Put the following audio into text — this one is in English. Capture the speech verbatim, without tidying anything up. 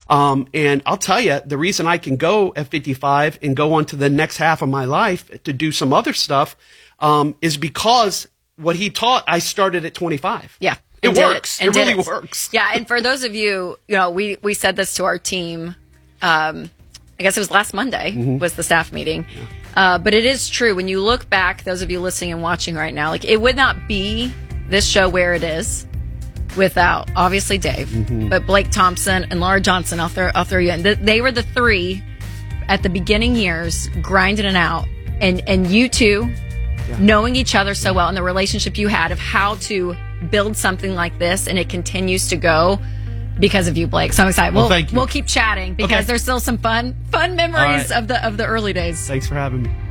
Um, and I'll tell you, the reason I can go at fifty-five and go on to the next half of my life to do some other stuff, um, is because what he taught, I started at twenty-five. Yeah. It works. It, it really it. works. Yeah. And for those of you, you know, we, we said this to our team, um, I guess it was last Monday mm-hmm. was the staff meeting. Yeah. Uh, but it is true. When you look back, those of you listening and watching right now, like it would not be this show where it is without obviously Dave, mm-hmm. but Blake Thompson and Laura Johnson. I'll throw, I'll throw you in. They were the three at the beginning years grinding it out. And, and you two yeah. knowing each other so well and the relationship you had of how to build something like this, and it continues to go because of you, Blake. So I'm excited. Well, we'll, thank you. We'll keep chatting because okay. there's still some fun, fun memories right. of the of the early days. Thanks for having me.